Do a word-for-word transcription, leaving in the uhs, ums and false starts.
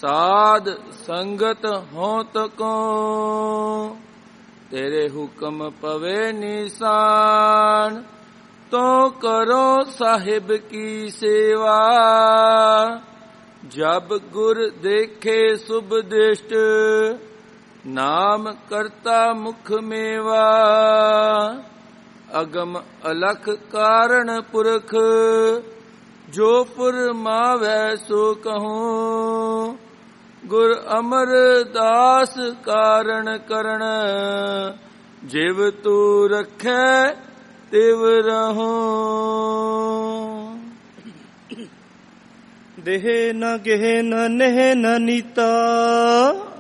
ਸਾਧ ਸੰਗਤ ਹੋਂ ਤਕੋ, ਤੇਰੇ ਹੁਕਮ ਪਵੇ ਨਿਸ਼ਾਨ। ਤੋ ਕਰੋ ਸਾਹਿਬ ਕੀ ਸੇਵਾ, ਜਬ ਗੁਰ ਦੇਖੇ ਸੁਭ ਦ੍ਰਿਸ਼ਟ। ਨਾਮ ਕਰਤਾ ਮੁਖ ਮੇਵਾ, ਅਗਮ ਅਲਖ ਕਾਰਣ ਪੁਰਖ। ਜੋ ਫੁਰਮਾਵੈ ਸੋ ਕਹੂੰ, ਗੁਰ ਅਮਰਦਾਸ ਕਾਰਣ ਕਰਣ। ਜਿਵ ਤੂ ਰਖੈ ਤਿਵ ਰਹੂੰ। ਦੇਹ ਨ ਗੇਹ ਨ ਨੇਹ ਨ ਨੀਤਾ,